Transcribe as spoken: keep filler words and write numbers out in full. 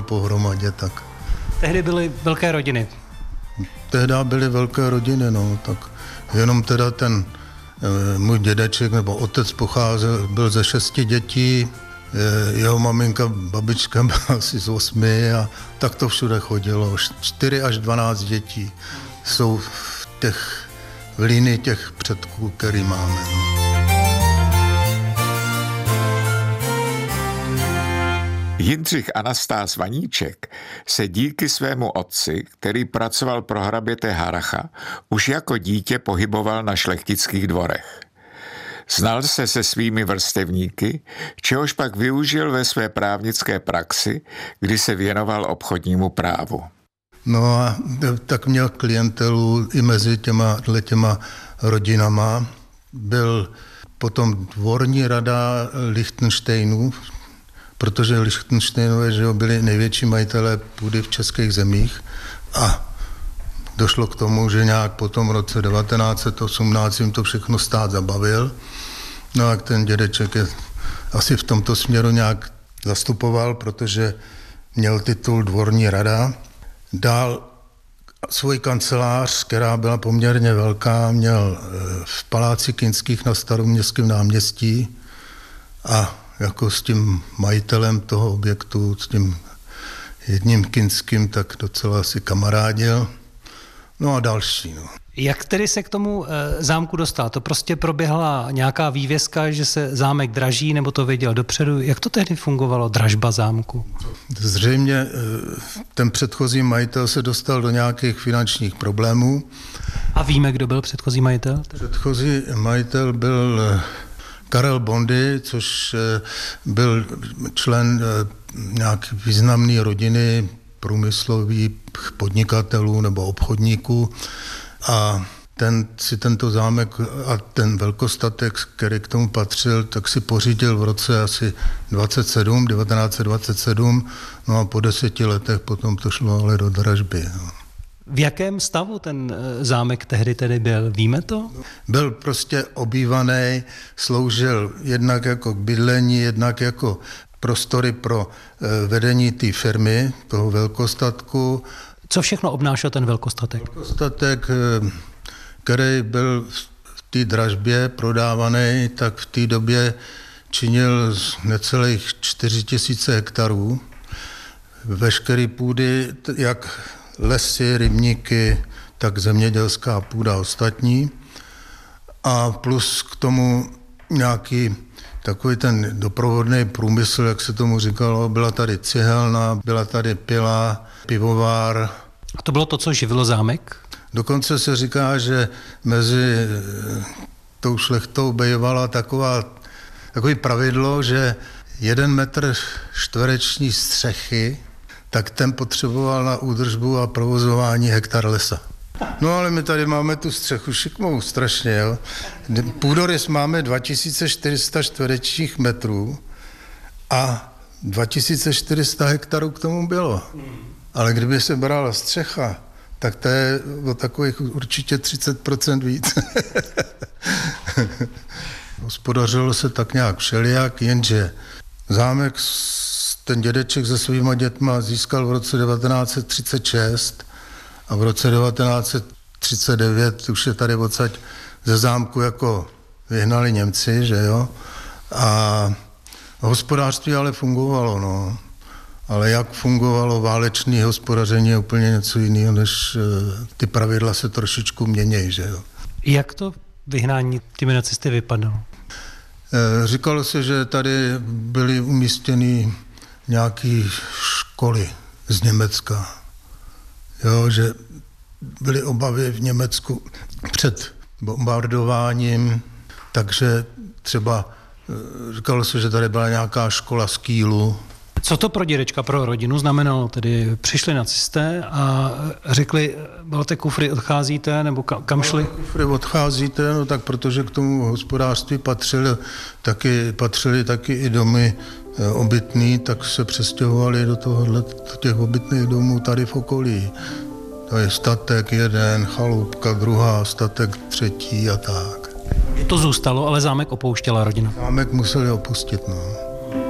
pohromadě, tak. Tehdy byly velké rodiny. Tehdy byly velké rodiny, no, tak jenom teda ten e, můj dědeček nebo otec pocházel, byl ze šesti dětí, e, jeho maminka, babička byla asi z osmi a tak to všude chodilo. čtyři až dvanáct dětí jsou v těch v línii těch předků, který máme. No. Jindřich Anastás Vaníček se díky svému otci, který pracoval pro hraběte Haracha, už jako dítě pohyboval na šlechtických dvorech. Znal se se svými vrstevníky, čehož pak využil ve své právnické praxi, kdy se věnoval obchodnímu právu. No a tak měl klientelu i mezi těma, těma rodinama. Byl potom dvorní rada Lichtenštejnů, protože Lichtenštejnové, že jo, byli největší majitelé půdy v českých zemích a došlo k tomu, že nějak potom v roce devatenáct set osmnáct jim to všechno stát zabavil. No a ten dědeček je asi v tomto směru nějak zastupoval, protože měl titul dvorní rada. Dál svůj kancelář, která byla poměrně velká, měl v Paláci Kinských na Staroměstském náměstí a jako s tím majitelem toho objektu, s tím jedním Kinským, tak docela si kamarádil. No a další. No. Jak tedy se k tomu e, zámku dostal? To prostě proběhla nějaká vývězka, že se zámek draží, nebo to věděl dopředu? Jak to tehdy fungovalo, dražba zámku? Zřejmě e, ten předchozí majitel se dostal do nějakých finančních problémů. A víme, kdo byl předchozí majitel? Předchozí majitel byl Karel Bondy, což e, byl člen e, nějaké významné rodiny průmyslových podnikatelů nebo obchodníků. A ten si tento zámek a ten velkostatek, který k tomu patřil, tak si pořídil v roce asi dvacet sedm, devatenáct set dvacet sedm, no a po deseti letech potom to šlo ale do dražby. No. V jakém stavu ten zámek tehdy tedy byl? Víme to? Byl prostě obývaný, sloužil jednak jako k bydlení, jednak jako prostory pro vedení té firmy, toho velkostatku. Co všechno obnášel ten velkostatek? Velkostatek, který byl v té dražbě prodávaný, tak v té době činil necelých čtyři tisíce hektarů. Veškeré půdy, jak lesy, rybníky, tak zemědělská půda ostatní. A plus k tomu nějaký takový ten doprovodný průmysl, jak se tomu říkalo, byla tady cihelna, byla tady pila, pivovár. A to bylo to, co živilo zámek? Dokonce se říká, že mezi tou šlechtou bývala taková, takový pravidlo, že jeden metr čtvereční střechy, tak ten potřeboval na údržbu a provozování hektar lesa. No ale my tady máme tu střechu šikmou strašně, jo. Půdorys máme dva tisíce čtyři sta čtverečních metrů a dva tisíce čtyři sta hektarů k tomu bylo. Ale kdyby se brala střecha, tak to je o takových určitě třicet procent víc. Hospodařilo se tak nějak všelijak, jenže zámek ten dědeček se svýma dětma získal v roce devatenáct set třicet šest a v roce devatenáct set třicet devět už je tady odsaď ze zámku jako vyhnali Němci, že jo. A hospodářství ale fungovalo, no. Ale jak fungovalo válečné hospodaření je úplně něco jiného, než ty pravidla se trošičku měnějí, že jo. Jak to vyhnání těmi nacisty vypadalo? Říkalo se, že tady byly umístěny nějaké školy z Německa. Jo, že byly obavy v Německu před bombardováním, takže třeba říkalo se, že tady byla nějaká škola z Kielu. Co to pro dědečka, pro rodinu znamenalo? Tedy přišli nacisté a řekli, balte kufry, odcházíte, nebo kam, kam šli? Kufry odcházíte, no tak protože k tomu hospodářství patřili taky, patřili taky i domy obytný, tak se přestěhovali do tohohle, těch obytných domů tady v okolí. To je statek jeden, chalupka druhá, statek třetí a tak. To zůstalo, ale zámek opouštěla rodina. Zámek museli opustit, no.